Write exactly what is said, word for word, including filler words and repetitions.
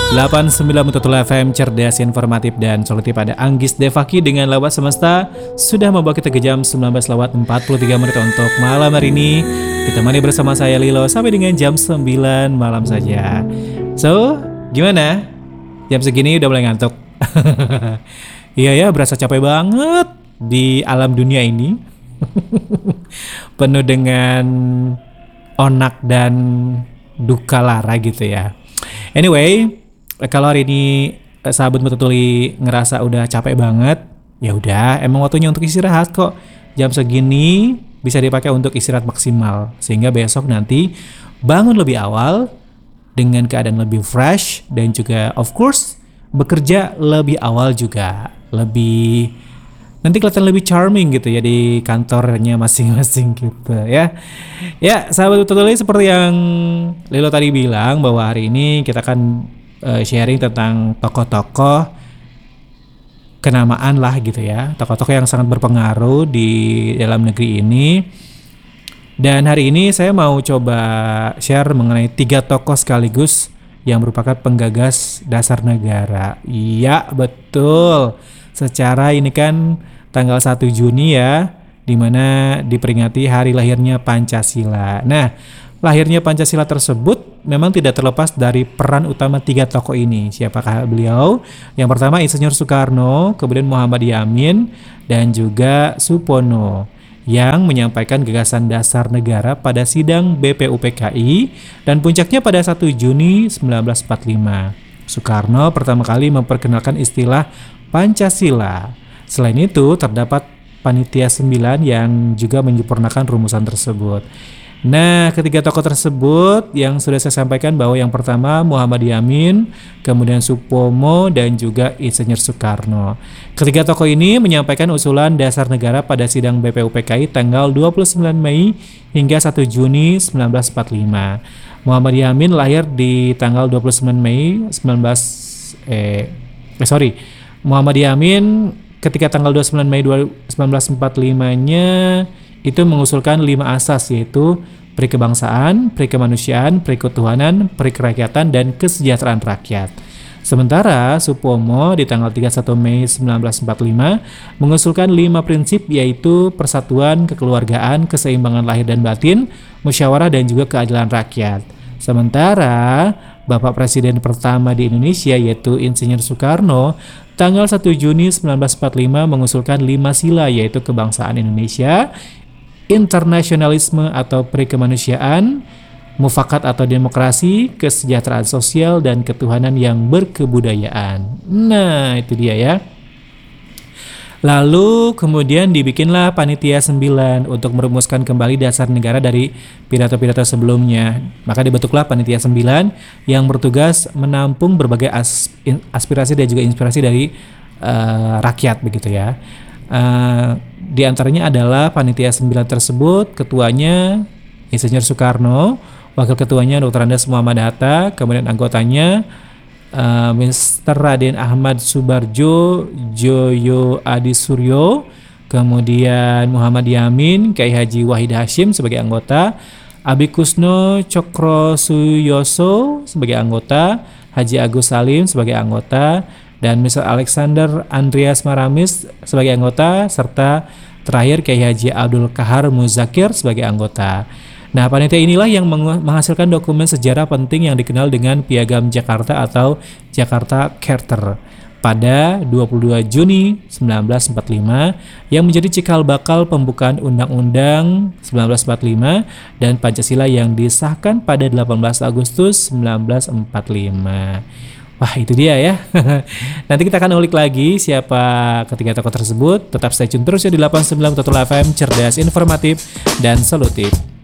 delapan puluh sembilan Mututul F M, cerdas, informatif, dan solutif. Pada Anggis Devaki dengan Lewat Semesta sudah membawa kita ke jam sembilan belas lewat empat puluh tiga menit untuk malam hari ini. Ditemani bersama saya Lilo sampai dengan jam sembilan malam saja. So, gimana? Jam segini udah mulai ngantuk? Iya ya, berasa capek banget di alam dunia ini. Penuh dengan onak dan duka lara gitu ya. Anyway, kalau hari ini sahabat Metutuli ngerasa udah capek banget, ya udah, emang waktunya untuk istirahat kok. Jam segini bisa dipakai untuk istirahat maksimal, sehingga besok nanti bangun lebih awal dengan keadaan lebih fresh, dan juga of course bekerja lebih awal juga, lebih nanti kelihatan lebih charming gitu ya di kantornya masing-masing gitu ya. Ya, sahabat Metutuli, seperti yang Lilo tadi bilang bahwa hari ini kita akan Uh, sharing tentang tokoh-tokoh kenamaan lah gitu ya, tokoh-tokoh yang sangat berpengaruh di dalam negeri ini. Dan hari ini saya mau coba share mengenai tiga tokoh sekaligus yang merupakan penggagas dasar negara. Iya betul, secara ini kan tanggal satu Juni ya, dimana diperingati hari lahirnya Pancasila. Nah, lahirnya Pancasila tersebut memang tidak terlepas dari peran utama tiga tokoh ini. Siapakah beliau? Yang pertama Insinyur Soekarno, kemudian Muhammad Yamin, dan juga Supono, yang menyampaikan gagasan dasar negara pada sidang B P U P K I, dan puncaknya pada satu Juni sembilan belas empat puluh lima. Soekarno pertama kali memperkenalkan istilah Pancasila. Selain itu, terdapat Panitia sembilan yang juga menyempurnakan rumusan tersebut. Nah, ketiga tokoh tersebut yang sudah saya sampaikan bahwa yang pertama Muhammad Yamin, kemudian Supomo, dan juga Insinyur Soekarno. Ketiga tokoh ini menyampaikan usulan dasar negara pada sidang B P U P K I tanggal dua puluh sembilan Mei hingga satu Juni sembilan belas empat puluh lima. Muhammad Yamin lahir di tanggal dua puluh sembilan Mei sembilan belas eh, eh sorry Muhammad Yamin ketika tanggal dua puluh sembilan Mei seribu sembilan ratus empat puluh lima-nya itu mengusulkan lima asas, yaitu peri kebangsaan, peri kemanusiaan, peri ketuhanan, peri kerakyatan, dan kesejahteraan rakyat. Sementara Supomo di tanggal tiga puluh satu Mei sembilan belas empat puluh lima mengusulkan lima prinsip, yaitu persatuan, kekeluargaan, keseimbangan lahir dan batin, musyawarah, dan juga keadilan rakyat. Sementara Bapak Presiden pertama di Indonesia, yaitu Insinyur Soekarno, tanggal satu Juni sembilan belas empat puluh lima mengusulkan lima sila, yaitu kebangsaan Indonesia, internasionalisme atau peri kemanusiaan, mufakat atau demokrasi, kesejahteraan sosial, dan ketuhanan yang berkebudayaan. Nah, itu dia ya. Lalu kemudian dibikinlah Panitia sembilan untuk merumuskan kembali dasar negara dari pidato-pidato sebelumnya. Maka dibentuklah Panitia sembilan yang bertugas menampung berbagai as- aspirasi dan juga inspirasi dari uh, rakyat begitu ya. Uh, di antaranya adalah Panitia sembilan tersebut, ketuanya Insinyur Soekarno, wakil ketuanya Doktor Andes Muhammad Hatta, kemudian anggotanya uh, Mister Raden Ahmad Subarjo, Joyo Adi Suryo, kemudian Muhammad Yamin, Kiai Haji Wahid Hashim sebagai anggota, Abi Kusno Cokro Suyoso sebagai anggota, Haji Agus Salim sebagai anggota, dan Mister Alexander Andreas Maramis sebagai anggota, serta terakhir Kiai Haji Abdul Kahar Muzakir sebagai anggota. Nah, panitia inilah yang menghasilkan dokumen sejarah penting yang dikenal dengan Piagam Jakarta atau Jakarta Charter pada dua puluh dua Juni sembilan belas empat puluh lima yang menjadi cikal bakal pembukaan Undang-Undang sembilan belas empat puluh lima dan Pancasila yang disahkan pada delapan belas Agustus sembilan belas empat puluh lima. Wah, itu dia ya. Nanti kita akan ulik lagi siapa ketiga tokoh tersebut. Tetap stay tune terus ya di delapan puluh sembilan Mututul F M, cerdas, informatif, dan solutif.